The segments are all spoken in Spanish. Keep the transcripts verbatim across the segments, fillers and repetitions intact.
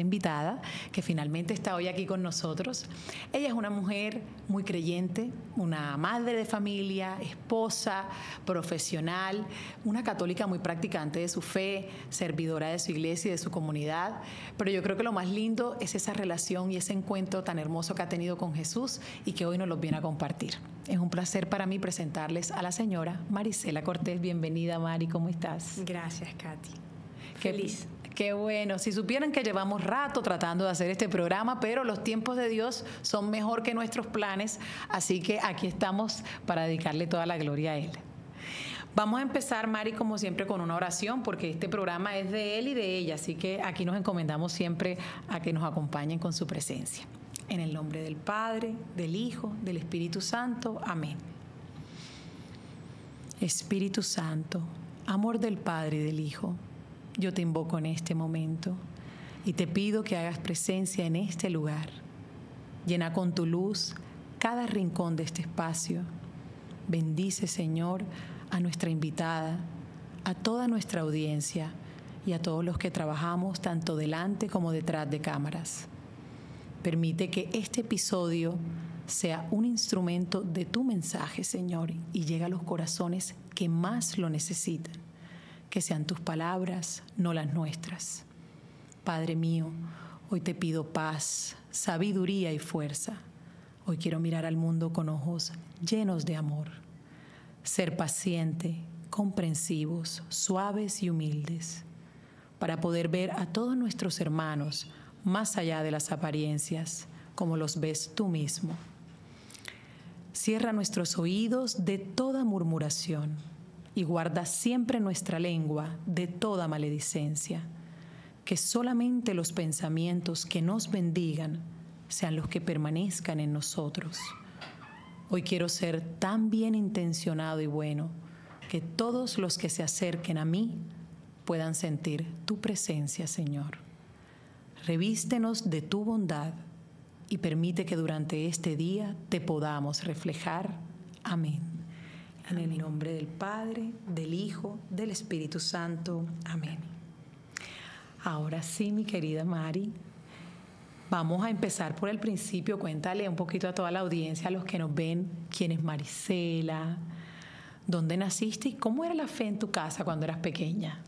invitada que finalmente está hoy aquí con nosotros. Ella es una mujer muy creyente, una madre de familia, esposa, profesional, una católica muy practicante de su fe, servidora de su iglesia y de su comunidad. Pero yo creo que lo más lindo es esa relación y ese encuentro tan hermoso que ha tenido con Jesús y que hoy nos los viene a compartir. Es un placer para mí presentarles a la señora Marisela Cortés. Bienvenida, Mari, ¿cómo estás? Gracias, Katy. Qué, Feliz. Qué bueno. Si supieran que llevamos rato tratando de hacer este programa, pero los tiempos de Dios son mejor que nuestros planes, así que aquí estamos para dedicarle toda la gloria a Él. Vamos a empezar, Mari, como siempre, con una oración, porque este programa es de Él y de ella, así que aquí nos encomendamos siempre a que nos acompañen con su presencia. En el nombre del Padre, del Hijo, del Espíritu Santo. Amén. Espíritu Santo, amor del Padre y del Hijo, yo te invoco en este momento y te pido que hagas presencia en este lugar. Llena con tu luz cada rincón de este espacio. Bendice, Señor, a nuestra invitada, a toda nuestra audiencia y a todos los que trabajamos tanto delante como detrás de cámaras. Permite que este episodio sea un instrumento de tu mensaje, Señor, y llegue a los corazones que más lo necesitan. Que sean tus palabras, no las nuestras. Padre mío, hoy te pido paz, sabiduría y fuerza. Hoy quiero mirar al mundo con ojos llenos de amor. Ser paciente, comprensivos, suaves y humildes, para poder ver a todos nuestros hermanos más allá de las apariencias, como los ves tú mismo. Cierra nuestros oídos de toda murmuración y guarda siempre nuestra lengua de toda maledicencia. Que solamente los pensamientos que nos bendigan sean los que permanezcan en nosotros. Hoy quiero ser tan bien intencionado y bueno que todos los que se acerquen a mí puedan sentir tu presencia, Señor. Revístenos de tu bondad y permite que durante este día te podamos reflejar. Amén. En el nombre del Padre, del Hijo, del Espíritu Santo. Amén. Ahora sí, mi querida Mari, vamos a empezar por el principio. Cuéntale un poquito a toda la audiencia, a los que nos ven, quién es Marisela, dónde naciste y cómo era la fe en tu casa cuando eras pequeña.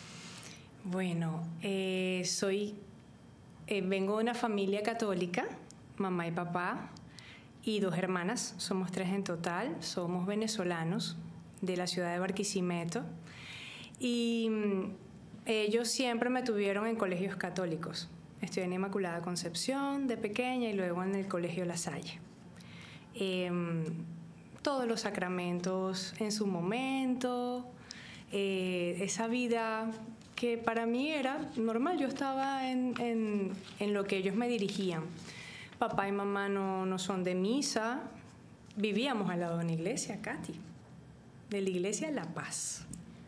Bueno, eh, soy, eh, vengo de una familia católica, mamá y papá, y dos hermanas, somos tres en total, somos venezolanos de la ciudad de Barquisimeto, y mm, ellos siempre me tuvieron en colegios católicos. Estudié en Inmaculada Concepción de pequeña y luego en el Colegio La Salle. Eh, todos los sacramentos en su momento, eh, esa vida que para mí era normal, yo estaba en, en, en lo que ellos me dirigían. Papá y mamá no, no son de misa, vivíamos al lado de una iglesia, Katy, de la iglesia La Paz.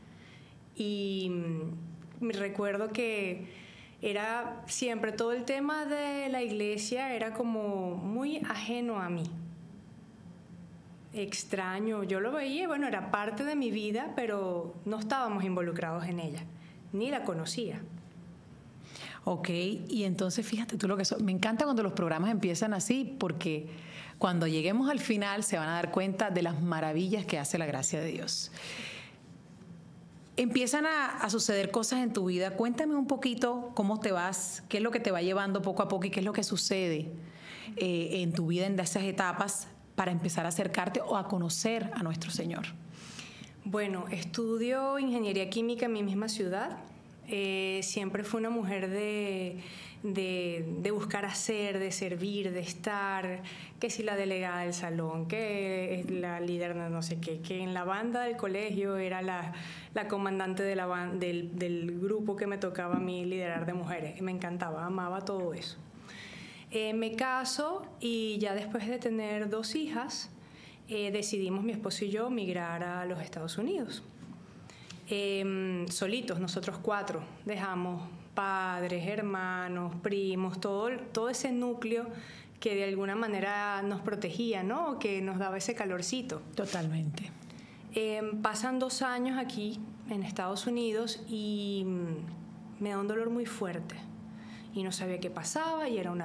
Y me recuerdo que era siempre todo el tema de la iglesia era como muy ajeno a mí. Extraño, yo lo veía, bueno, era parte de mi vida, pero no estábamos involucrados en ella, ni la conocía. Ok, y entonces fíjate tú lo que son. Me encanta cuando los programas empiezan así, porque cuando lleguemos al final se van a dar cuenta de las maravillas que hace la gracia de Dios. Empiezan a, a suceder cosas en tu vida. Cuéntame un poquito cómo te vas, qué es lo que te va llevando poco a poco y qué es lo que sucede eh, en tu vida en esas etapas para empezar a acercarte o a conocer a nuestro Señor. Bueno, estudio ingeniería química en mi misma ciudad. Eh, siempre fui una mujer de, de, de buscar hacer, de servir, de estar, que si la delegada del salón, que la líder de no sé qué, que en la banda del colegio era la, la comandante de la ban- del, del grupo que me tocaba a mí liderar de mujeres. Me encantaba, amaba todo eso. Eh, me caso y ya después de tener dos hijas, eh, decidimos mi esposo y yo migrar a los Estados Unidos. Eh, solitos, nosotros cuatro, dejamos padres, hermanos, primos, todo, todo ese núcleo que de alguna manera nos protegía, ¿no? Que nos daba ese calorcito. Totalmente. Eh, pasan dos años aquí en Estados Unidos y me da un dolor muy fuerte. y no sabía qué pasaba y era una